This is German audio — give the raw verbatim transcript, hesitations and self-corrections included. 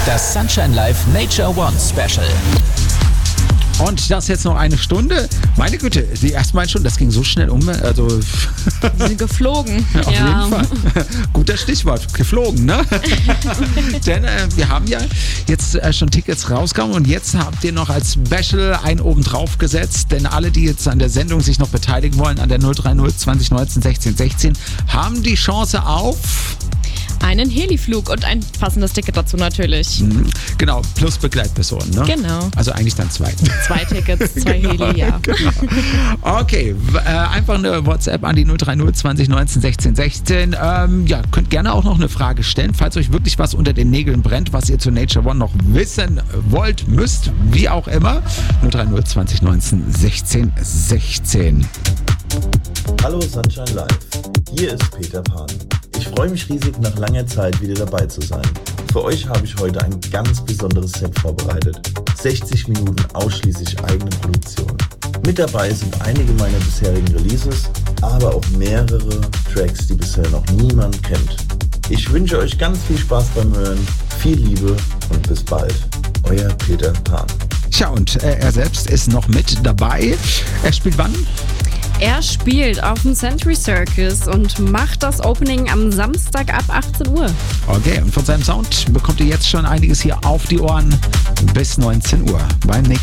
Das Sunshine Live Nature One Special. Und das jetzt noch eine Stunde. Meine Güte, die erste Mal schon, das ging so schnell um. Also Wir sind geflogen. auf ja. jeden Fall. Guter Stichwort, geflogen, ne? Denn äh, wir haben ja jetzt äh, schon Tickets rausgekommen und jetzt habt ihr noch als Special einen oben drauf gesetzt. Denn alle, die jetzt an der Sendung sich noch beteiligen wollen, an der null drei null zwanzig neunzehn sechzehn sechzehn, haben die Chance auf... Einen Heliflug und ein passendes Ticket dazu natürlich. Mhm, genau, plus Begleitpersonen, ne? Genau. Also eigentlich dann zwei. Zwei Tickets, zwei Genau, Heli, ja. Genau. Okay, w- äh, einfach eine WhatsApp an die null drei null zwanzig neunzehn sechzehn sechzehn. Ähm, ja, könnt gerne auch noch eine Frage stellen, falls euch wirklich was unter den Nägeln brennt, was ihr zu Nature One noch wissen wollt, müsst, wie auch immer. null drei null zwanzig neunzehn sechzehn sechzehn. Hallo Sunshine Live, hier ist Peter Pan. Ich freue mich riesig, nach langer Zeit wieder dabei zu sein. Für euch habe ich heute ein ganz besonderes Set vorbereitet. sechzig Minuten ausschließlich eigene Produktion. Mit dabei sind einige meiner bisherigen Releases, aber auch mehrere Tracks, die bisher noch niemand kennt. Ich wünsche euch ganz viel Spaß beim Hören, viel Liebe und bis bald. Euer Peter Pan. Tja, und äh, er selbst ist noch mit dabei. Er spielt wann? Er spielt auf dem Century Circus und macht das Opening am Samstag ab achtzehn Uhr. Okay, und von seinem Sound bekommt ihr jetzt schon einiges hier auf die Ohren bis neunzehn Uhr beim Nature